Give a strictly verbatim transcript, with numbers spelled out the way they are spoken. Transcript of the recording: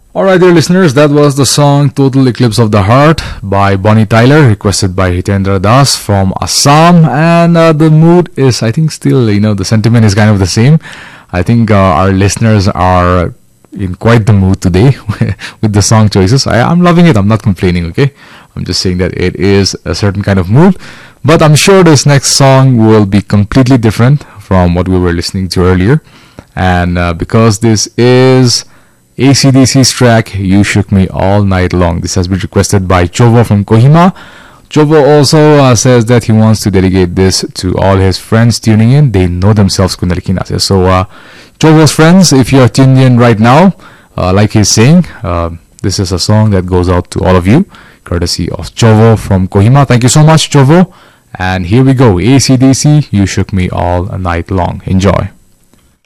Alright, dear listeners, that was the song Total Eclipse of the Heart by Bonnie Tyler, requested by Hitendra Das from Assam. And uh, the mood is, I think, still, you know, the sentiment is kind of the same. I think uh, our listeners are in quite the mood today with the song choices. I, I'm loving it. I'm not complaining, okay? I'm just saying that it is a certain kind of mood. But I'm sure this next song will be completely different from what we were listening to earlier. And uh, because this is A C D C's track, You Shook Me All Night Long. This has been requested by Chovo from Kohima. Chovo also uh, says that he wants to dedicate this to all his friends tuning in. They know themselves Kunal Kinase. So, uh, Chovo's friends, if you are tuned in right now, uh, like he's saying, uh, this is a song that goes out to all of you, courtesy of Chovo from Kohima. Thank you so much, Chovo. And here we go. A C D C, You Shook Me All Night Long. Enjoy.